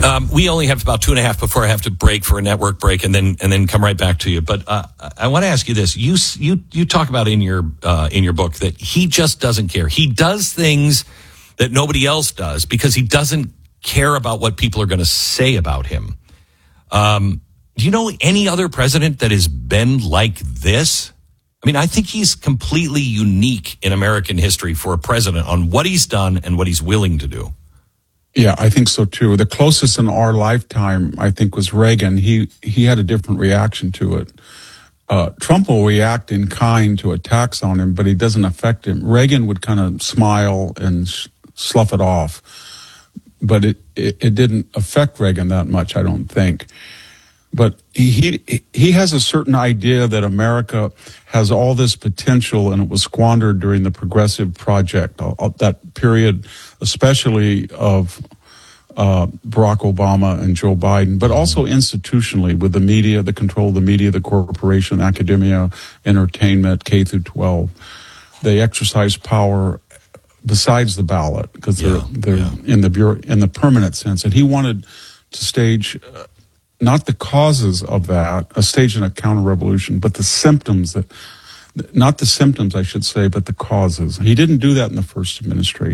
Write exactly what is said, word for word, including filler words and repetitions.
Um, we only have about two and a half before I have to break for a network break, and then and then come right back to you. But uh, I want to ask you this: you you you talk about in your uh, in your book that he just doesn't care. He does things that nobody else does because he doesn't care about what people are going to say about him. Um, do you know any other president that has been like this? I mean, I think he's completely unique in American history for a president on what he's done and what he's willing to do. Yeah, I think so too. The closest in our lifetime, I think, was Reagan. He he had a different reaction to it. Uh, Trump will react in kind to attacks on him, but he doesn't affect him. Reagan would kind of smile and sh- slough it off, but it, it it didn't affect Reagan that much, I don't think. But he, he he has a certain idea that America has all this potential, and it was squandered during the Progressive Project, uh, that period, especially of uh, Barack Obama and Joe Biden, but also institutionally with the media, the control of the media, the corporation, academia, entertainment, K through twelve. They exercise power besides the ballot because they're yeah, they're yeah. in the bureau, in the permanent sense, and he wanted to stage. Uh, Not the causes of that, a stage in a counter-revolution, but the symptoms that, not the symptoms, I should say, but the causes. He didn't do that in the first administration.